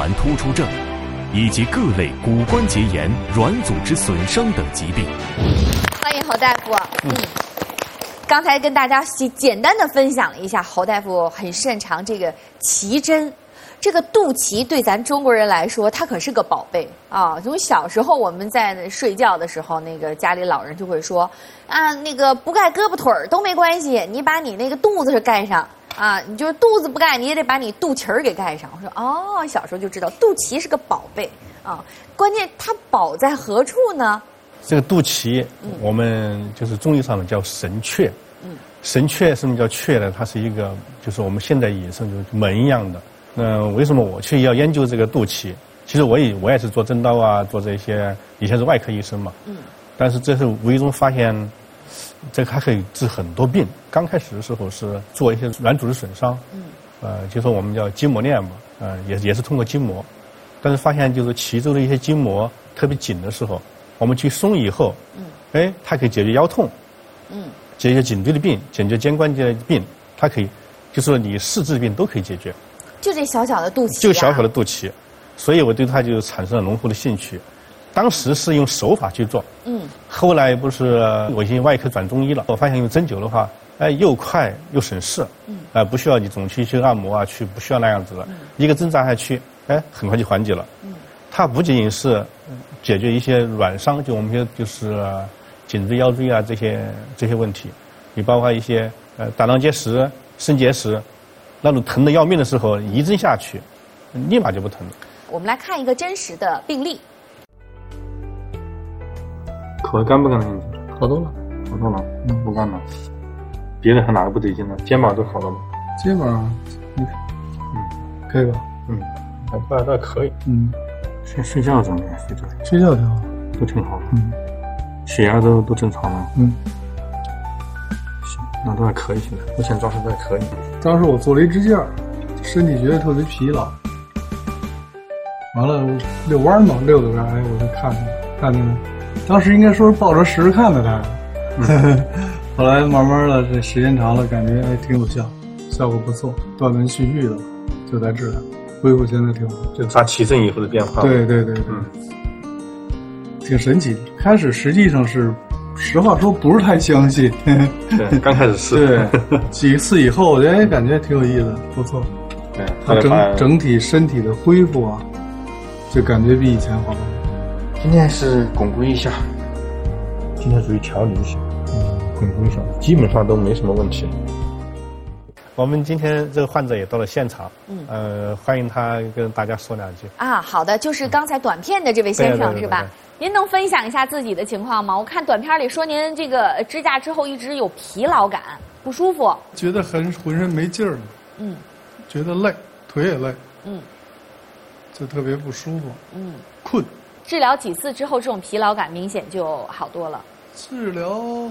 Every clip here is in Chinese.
盘突出症，以及各类骨关节炎、软组织损伤等疾病。 欢迎侯大夫。刚才跟大家简单的分享了一下，侯大夫很擅长这个脐针。这个肚脐对咱中国人来说，它可是个宝贝啊！从小时候我们在睡觉的时候，那个家里老人就会说啊，那个不盖胳膊腿儿都没关系，你把你那个肚子是盖上啊，你就是肚子不盖，你也得把你肚脐儿给盖上。我说哦，小时候就知道肚脐是个宝贝啊，关键它宝在何处呢？ 这个肚脐，我们就是中医上面叫神阙。神阙什么叫阙呢？它是一个，就是我们现代引申就是门一样的。为什么我去要研究这个肚脐？其实我也是做针刀啊，做这些，以前是外科医生嘛。但是这是无意中发现，这个还可以治很多病。刚开始的时候是做一些软组织损伤，就说我们叫筋膜链嘛，也是通过筋膜，但是发现就是脐周的一些筋膜特别紧的时候，我们去松以后，它可以解决腰痛，解决颈椎的病，解决肩关节的病，它可以，就说你四肢病都可以解决。 就这小小的肚脐， 就小小的肚脐，所以我对它就产生了浓厚的兴趣。当时是用手法去做，后来不是我已经外科转中医了，我发现用针灸的话，又快又省事，不需要你总去按摩啊，不需要那样子了，一个针扎下去，很快就缓解了。它不仅仅是解决一些软伤，就我们就是颈椎、腰椎啊这些问题，你包括一些胆囊结石、肾结石。那种疼得要命的时候，一针下去，立马就不疼了。 我们来看一个真实的病例。 口干不干现在？ 好多了， 好多了，不干了。别的还哪个不对劲呢？肩膀都好了吗？ 肩膀，可以吧？ 还可以。睡觉怎么样？ 睡觉挺好， 都挺好。血压都正常了。那都还可以，现在目前状态都还可以。 当时我做了一支架，身体觉得特别疲劳，完了遛弯嘛，遛着我就看见了，当时应该说是抱着试试看的他，后来慢慢的这时间长了，感觉挺有效果不错，断断续续的就在治疗，恢复现在挺好。 就扎起针以后的变化。 对，挺神奇。开始实际上是。实话说，不是太相信。 对，刚开始是。 对，几次以后，感觉挺有意思，不错。 对， 整体身体的恢复啊，就感觉比以前好了。 今天是巩固一下，今天属于调理一下，巩固一下，基本上都没什么问题。我们今天这个患者也到了现场，欢迎他跟大家说两句。 好的，就是刚才短片的这位先生是吧？您能分享一下自己的情况吗？我看短片里说您这个支架之后一直有疲劳感，不舒服， 觉得浑身没劲儿了，觉得累，腿也累，就特别不舒服，困。 治疗几次之后，这种疲劳感明显就好多了。 治疗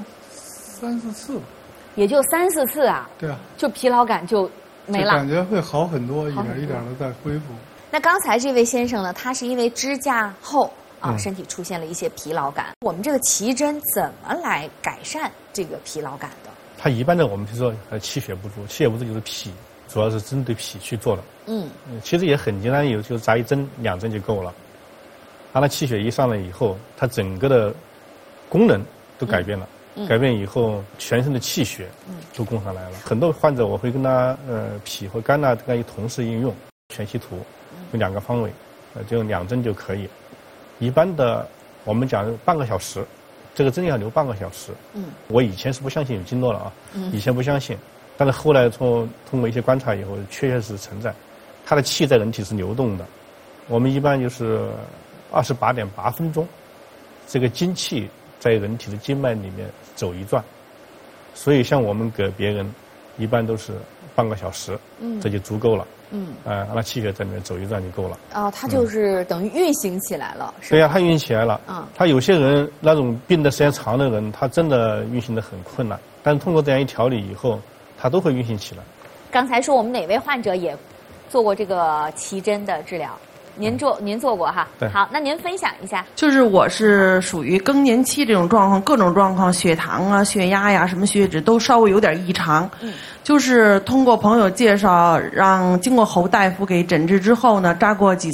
3、4次吧， 也就3、4次啊？ 对啊， 就疲劳感就没了， 感觉会好很多，一点一点的在恢复。 那刚才这位先生呢，他是因为支架后。身体出现了一些疲劳感，我们这个脐针怎么来改善这个疲劳感的？ 它一般的我们就说气血不足，气血不足就是脾，主要是针对脾去做的。其实也很简单，就是扎1针、2针就够了。当它气血一上来以后，它整个的功能都改变了，改变以后全身的气血都供上来了。很多患者我会跟他脾和肝跟他同时应用全息图，有2个方位，就用2针就可以。一般的，我们讲半个小时，这个针要留半个小时。我以前是不相信有经络了啊，以前不相信，但是后来通过一些观察以后，确实是存在，它的气在人体是流动的。我们一般就是28.8分钟，这个精气在人体的经脉里面走一转，所以像我们给别人，一般都是半个小时，这就足够了。让它气血在里面走一转就够了。 它就是等于运行起来了。 对呀，它运行起来了。他有些人那种病的时间长的人，他真的运行的很困难，但是通过这样一调理以后，他都会运行起来。 刚才说我们哪位患者也做过这个脐针的治疗？您做过哈？ 对。 好，那您分享一下。 就是我是属于更年期这种状况，各种状况，血糖啊、血压呀、什么血脂都稍微有点异常。就是通过朋友介绍，经过侯大夫给诊治之后呢，扎过几